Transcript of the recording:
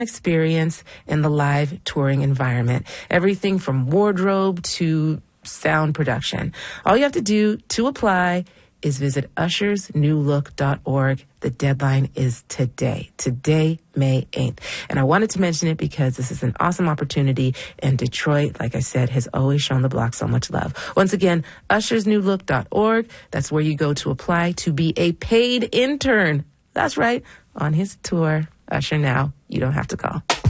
experience in the live touring environment. Everything from wardrobe to sound production. All you have to do to apply is visit ushersnewlook.org. The deadline is today, May 8th. And I wanted to mention it because this is an awesome opportunity, and Detroit, like I said, has always shown the block so much love. Once again, ushersnewlook.org. That's where you go to apply to be a paid intern. That's right, on his tour. Usher Now. You don't have to call.